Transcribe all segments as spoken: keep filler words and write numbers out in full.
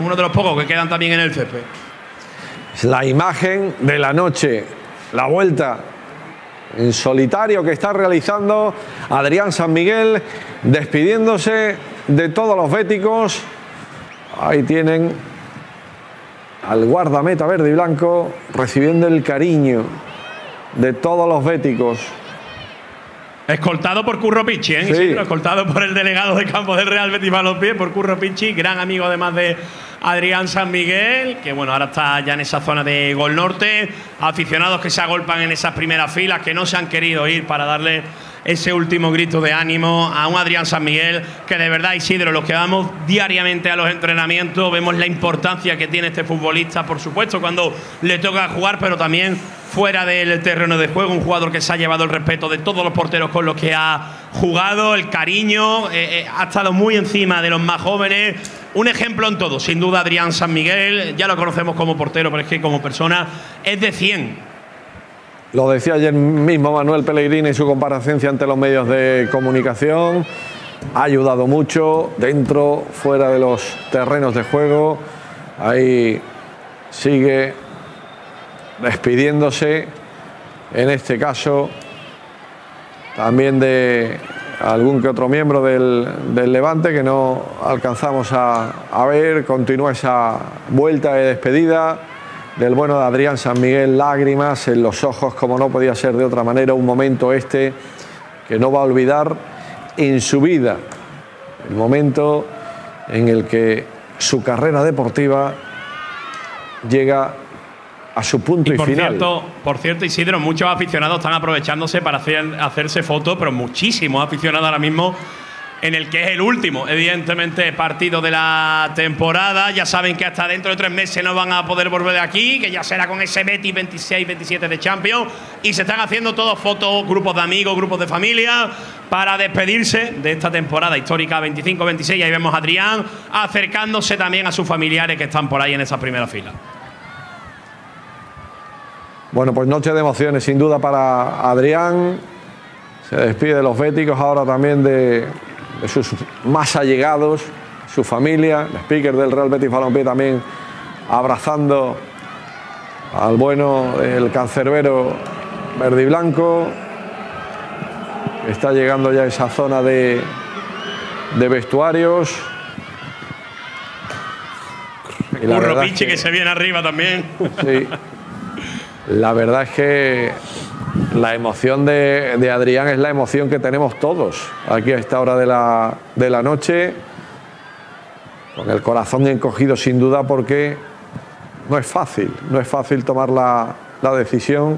Uno de los pocos que quedan también en el césped. Es la imagen de la noche, la vuelta en solitario que está realizando Adrián San Miguel, despidiéndose de todos los béticos. Ahí tienen al guardameta verde y blanco recibiendo el cariño de todos los béticos. Escoltado por Curro Pichi, ¿eh? Sí. Sí, escoltado por el delegado de campo del Real Betis Balompié, por Curro Pichi, gran amigo además de Adrián San Miguel, que bueno, ahora está ya en esa zona de Gol Norte. Aficionados que se agolpan en esas primeras filas, que no se han querido ir para darle ese último grito de ánimo a un Adrián San Miguel, que de verdad, Isidro, los que vamos diariamente a los entrenamientos, vemos la importancia que tiene este futbolista, por supuesto, cuando le toca jugar, pero también fuera del terreno de juego, un jugador que se ha llevado el respeto de todos los porteros con los que ha jugado, el cariño, eh, eh, ha estado muy encima de los más jóvenes, un ejemplo en todo, sin duda Adrián San Miguel, ya lo conocemos como portero, pero es que como persona es de cien. Lo decía ayer mismo Manuel Pellegrini en su comparecencia ante los medios de comunicación. Ha ayudado mucho dentro, fuera de los terrenos de juego. Ahí sigue despidiéndose, en este caso también de algún que otro miembro del, del Levante que no alcanzamos a, a ver. Continúa esa vuelta de despedida del bueno de Adrián San Miguel, lágrimas en los ojos, como no podía ser de otra manera, un momento este que no va a olvidar en su vida, el momento en el que su carrera deportiva llega a su punto y, y por final. Cierto, por cierto, Isidro, muchos aficionados están aprovechándose para hacer, hacerse fotos, pero muchísimos aficionados ahora mismo en el que es el último, evidentemente, partido de la temporada. Ya saben que hasta dentro de tres meses no van a poder volver de aquí, que ya será con ese Betis veintiséis veintisiete de Champions. Y se están haciendo todos fotos, grupos de amigos, grupos de familia, para despedirse de esta temporada histórica veinticinco veintiséis. Y ahí vemos a Adrián acercándose también a sus familiares que están por ahí en esa primera fila. Bueno, pues noche de emociones sin duda para Adrián. Se despide de los béticos, ahora también de, de sus más allegados, su familia. El speaker del Real Betis Balompié también abrazando al bueno, el cancerbero verde y blanco. Está llegando ya a esa zona de, de vestuarios. Y Curro Pichi que, que se viene arriba también. Sí. La verdad es que la emoción de, de Adrián es la emoción que tenemos todos aquí a esta hora de la, de la noche, con el corazón encogido sin duda, porque no es fácil, no es fácil tomar la, la decisión,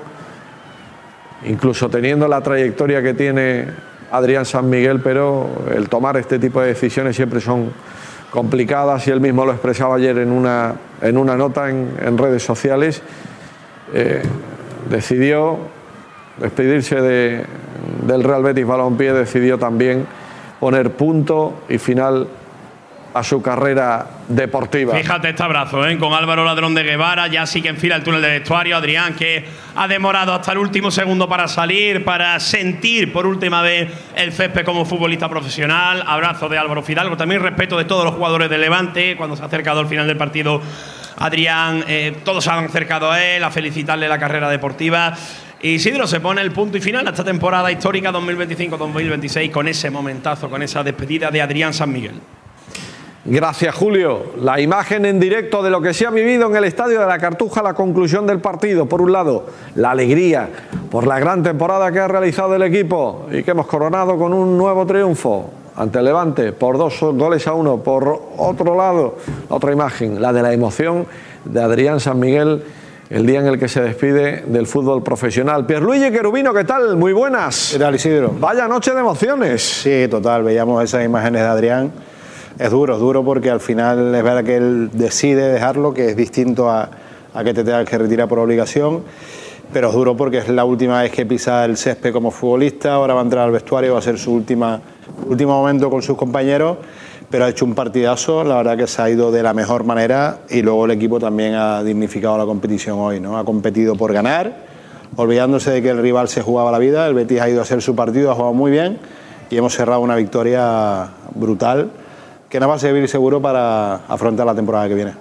incluso teniendo la trayectoria que tiene Adrián San Miguel, pero el tomar este tipo de decisiones siempre son complicadas, y él mismo lo expresaba ayer en una, en una nota en, en redes sociales. Eh, decidió despedirse de, del Real Betis Balompié, decidió también poner punto y final a su carrera deportiva. Fíjate este abrazo, ¿eh? Con Álvaro Ladrón de Guevara, ya sí que enfila el túnel de vestuario. Adrián, que ha demorado hasta el último segundo para salir, para sentir por última vez el césped como futbolista profesional. Abrazo de Álvaro Fidalgo, también respeto de todos los jugadores de Levante. Cuando se ha acercado al final del partido Adrián, eh, todos se han acercado a él a felicitarle la carrera deportiva. Isidro, se pone el punto y final a esta temporada histórica dos mil veinticinco dos mil veintiséis con ese momentazo, con esa despedida de Adrián San Miguel. Gracias, Julio. La imagen en directo de lo que se ha vivido en el Estadio de la Cartuja, la conclusión del partido. Por un lado, la alegría por la gran temporada que ha realizado el equipo y que hemos coronado con un nuevo triunfo ante el Levante por dos goles a uno. Por otro lado, otra imagen, la de la emoción de Adrián San Miguel el día en el que se despide del fútbol profesional. Pierluigi Cherubino, ¿qué tal? Muy buenas. ¿Qué tal, Isidro? Vaya noche de emociones. Sí, total, veíamos esas imágenes de Adrián. Es duro, es duro porque al final es verdad que él decide dejarlo, que es distinto a, a que te tengas que retirar por obligación, pero es duro porque es la última vez que pisa el césped como futbolista. Ahora va a entrar al vestuario, va a ser su última, último momento con sus compañeros, pero ha hecho un partidazo, la verdad que se ha ido de la mejor manera, y luego el equipo también ha dignificado la competición hoy, ¿no? Ha competido por ganar, olvidándose de que el rival se jugaba la vida. El Betis ha ido a hacer su partido, ha jugado muy bien y hemos cerrado una victoria brutal que nos va a servir seguro para afrontar la temporada que viene.